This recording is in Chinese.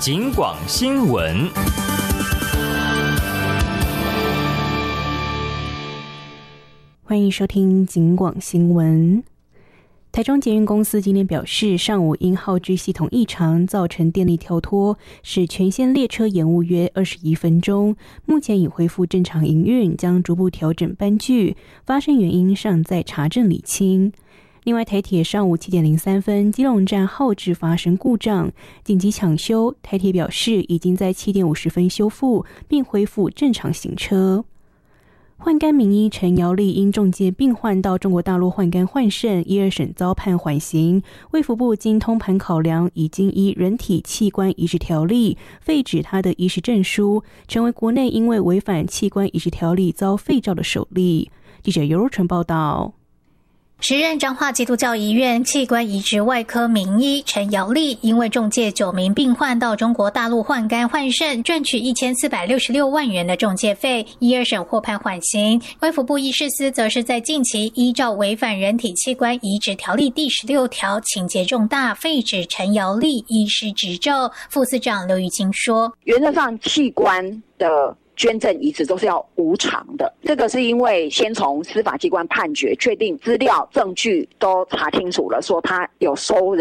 警广新闻。 欢迎收听警广新闻。台中捷运公司今天表示，上午因号志系统异常造成电力跳脱，使全线列车延误约21分钟，目前已恢复正常营运，将逐步调整班距，发生原因尚在查证理清。另外，台铁上午7点03分基隆站号志发生故障，紧急抢修，台铁表示已经在7点50分修复，并恢复正常行车。换肝名医陈瑶丽因仲介病患到中国大陆换肝换肾，1、2审遭判缓刑。卫福部经通盘考量，已经依人体器官移植条例废止他的医师证书，成为国内因为违反器官移植条例遭废照的首例。记者尤若纯报道。 时任彰化基督教医院器官移植外科名医陈瑶丽，因为仲介9名病患到中国大陆换肝换肾，赚取1466万元的仲介费，1、2审获判缓刑。卫福部医事司则是在近期依照违反人体器官移植条例第16条，情节重大，废止陈瑶丽医师执照。副司长刘玉金说：“ 原则上，器官的捐赠移植都是要无偿的，这个是因为先从司法机关判决确定资料证据都查清楚了，说他有收人